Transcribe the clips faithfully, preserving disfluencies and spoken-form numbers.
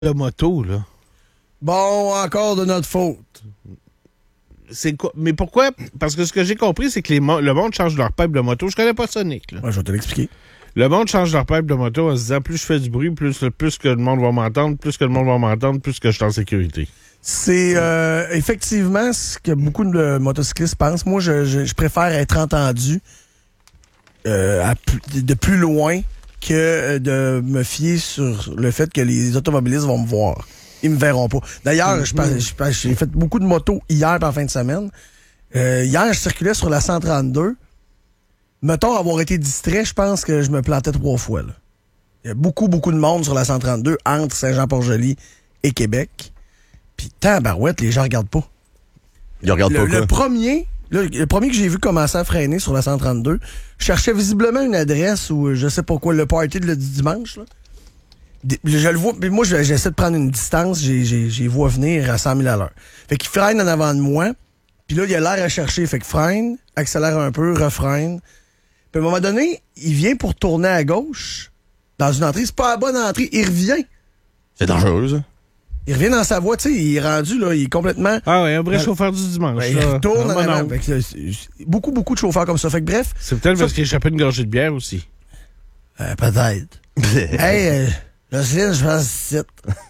de moto, là. Bon, encore de notre faute. C'est quoi? Mais pourquoi? Parce que ce que j'ai compris, c'est que les mo- le monde change leur pipe de moto. Je connais pas ça, Nick. Là. Ouais, je vais te l'expliquer. Le monde change leur pipe de moto en se disant plus je fais du bruit, plus, plus que le monde va m'entendre, plus que le monde va m'entendre, plus que je suis en sécurité. C'est euh, effectivement ce que beaucoup de motocyclistes pensent. Moi, je, je, je préfère être entendu euh, à plus, de plus loin que de me fier sur le fait que les automobilistes vont me voir. Ils me verront pas. D'ailleurs, mm-hmm. je, je, j'ai fait beaucoup de motos hier en fin de semaine. Euh, hier, je circulais sur la cent trente-deux. Mettons avoir été distrait, je pense que je me plantais trois fois. Là. Il y a beaucoup, beaucoup de monde sur la cent trente-deux entre Saint-Jean-Port-Joli et Québec. Puis tabarouette, les gens regardent pas. Ils regardent le, pas quoi? Le premier, le, le premier que j'ai vu commencer à freiner sur la cent trente-deux, je cherchais visiblement une adresse où je sais pas quoi, le party de le dimanche. Là. Je le vois, mais moi j'essaie de prendre une distance, j'ai, j'ai, j'ai vois venir à cent mille à l'heure. Fait qu'il freine en avant de moi, puis là il a l'air à chercher, fait que freine, accélère un peu, refreine. Puis à un moment donné, il vient pour tourner à gauche dans une entrée, c'est pas la bonne entrée, il revient. C'est dangereux, ça. Il revient dans sa voie, tu sais, il est rendu, là, il est complètement... Ah ouais, un vrai euh, chauffeur du dimanche. Ben, il retourne en avant. Fait que, beaucoup, beaucoup de chauffeurs comme ça. Fait que bref... C'est peut-être ça, parce qu'il échappait une gorgée de bière aussi. Euh, peut-être. Hey, euh, le cylindre, je pense c'est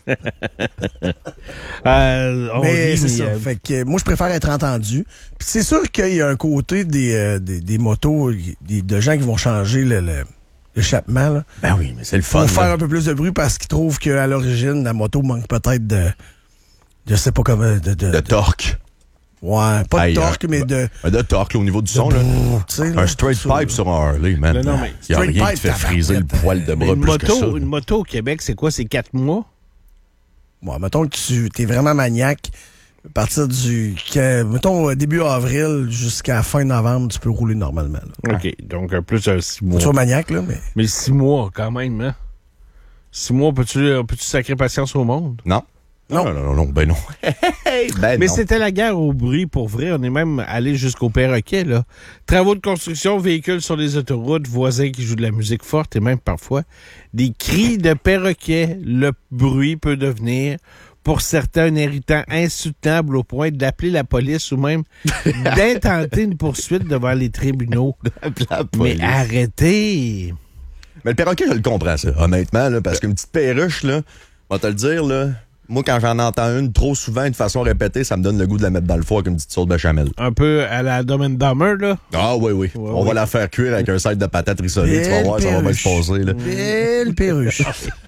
euh, on Mais rit, c'est mais, ça. euh... Fait que moi, je préfère être entendu. Puis c'est sûr qu'il y a un côté des, euh, des, des motos, des, de gens qui vont changer le... le l'échappement, là. Ben oui, mais c'est le fun. Faut faire un peu plus de bruit parce qu'ils trouvent qu'à l'origine, la moto manque peut-être de... Je sais pas comment... De, de, de, de torque. Ouais, pas Aïe, de torque, un, mais de... De torque, là, au niveau du son, là. Brrr, un straight pipe là. Sur un Harley, man. Non, non, mais il y a rien qui te fait friser le poil de bras une plus moto, que ça. Une moto au Québec, c'est quoi? C'est quatre mois? Bon, mettons que tu es vraiment maniaque. À partir du... Que, mettons, début avril jusqu'à fin novembre, tu peux rouler normalement. Là. OK, donc un plus un six mois. Tu es maniaque, là, mais... Mais six mois, quand même, hein? Six mois, peux-tu, peux-tu sacrer patience au monde? Non. Non. Non, non, non, non, ben non. ben Mais non. c'était la guerre au bruit, pour vrai. On est même allé jusqu'au perroquet, là. Travaux de construction, véhicules sur les autoroutes, voisins qui jouent de la musique forte et même parfois des cris de perroquet. Le bruit peut devenir, pour certains, un irritant insoutenable au point d'appeler la police ou même d'intenter une poursuite devant les tribunaux. Mais arrêtez! Mais le perroquet, je le comprends, ça, honnêtement, là, parce qu'une petite perruche, là, on va te le dire, là, moi, quand j'en entends une trop souvent et de façon répétée, ça me donne le goût de la mettre dans le four avec une petite sauce béchamel. Un peu à la Dumb and Dumber, là. Ah oui, oui. Ouais, on oui. va la faire cuire avec un side de patates rissolées. Tu vas voir, ça va bien se passer, là. Belle perruche.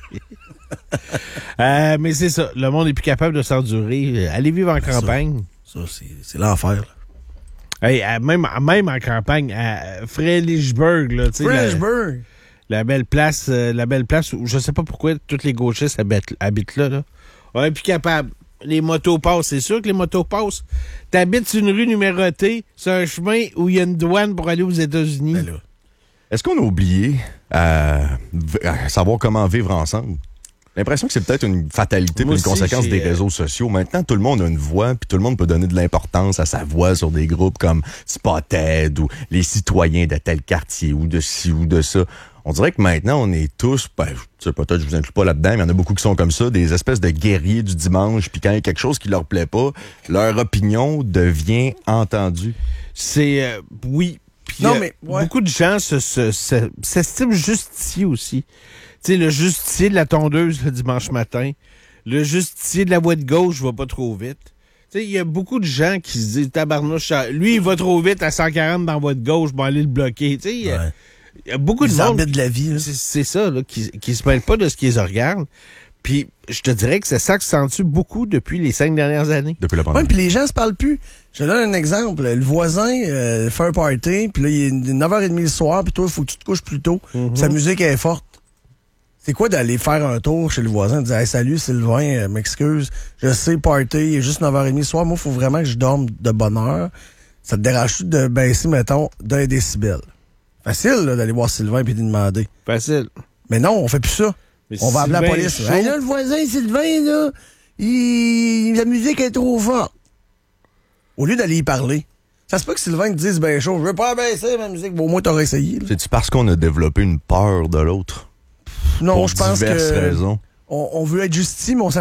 euh, mais c'est ça. Le monde n'est plus capable de s'endurer. Allez vivre en ben campagne. Ça, ça c'est, c'est l'enfer, là. Hey, à, même, même en campagne, à Fredericksburg, là, tu sais. Fredericksburg. La, la belle place, euh, la belle place où je sais pas pourquoi tous les gauchistes habitent, habitent là, là. On est plus capable. Les motos passent, c'est sûr que les motos passent. T'habites sur une rue numérotée, c'est un chemin où il y a une douane pour aller aux États-Unis. Ben là. Est-ce qu'on a oublié euh, à savoir comment vivre ensemble? J'ai l'impression que c'est peut-être une fatalité, Moi une aussi, conséquence j'ai, des euh... réseaux sociaux. Maintenant, tout le monde a une voix, puis tout le monde peut donner de l'importance à sa voix sur des groupes comme Spotted ou les citoyens de tel quartier ou de ci ou de ça. On dirait que maintenant, on est tous, ben, je sais, peut-être je vous inclus pas là-dedans, mais il y en a beaucoup qui sont comme ça, des espèces de guerriers du dimanche, puis quand il y a quelque chose qui leur plaît pas, leur opinion devient entendue. C'est, euh, oui. Puis, non, euh, mais, ouais. beaucoup de gens se, se, se, s'estiment justiciers aussi. Tu sais, le justicier de la tondeuse le dimanche matin, le justicier de la voie de gauche va pas trop vite. Tu sais, il y a beaucoup de gens qui se disent, tabarnouche, lui, il va trop vite à cent quarante dans la voie de gauche, je vais aller le bloquer. Tu sais, Ouais. il y a beaucoup les de monde. de la vie, c'est, c'est ça, là, qui, qui se mêle pas de ce qu'ils regardent. Puis, je te dirais que c'est ça que se sent depuis depuis les cinq dernières années. Depuis la pandémie. Oui, puis les gens se parlent plus. Je te donne un exemple. Le voisin euh, fait un party, puis là, il est neuf heures trente le soir, puis toi, il faut que tu te couches plus tôt. Mm-hmm. Sa musique est forte. C'est quoi d'aller faire un tour chez le voisin et dire hey, « Salut Sylvain, euh, m'excuse, je sais, party, il est juste neuf heures trente le soir, moi, il faut vraiment que je dorme de bonne heure. Ça te dérange-tu de baisser, mettons, d'un décibel? » Facile, là, d'aller voir Sylvain et de lui demander. Facile. Mais non, on fait plus ça. Mais on va appeler la police. Chaud... Hey, là, le voisin Sylvain, là, il... la musique est trop forte. Au lieu d'aller y parler. Ça se peut que Sylvain te dise ben chaud, je veux pas baisser ma musique, bon, au moins t'aurais essayé. Là. C'est-tu parce qu'on a développé une peur de l'autre? Non, pour je pense diverses que raisons. on, on veut être justice, mais on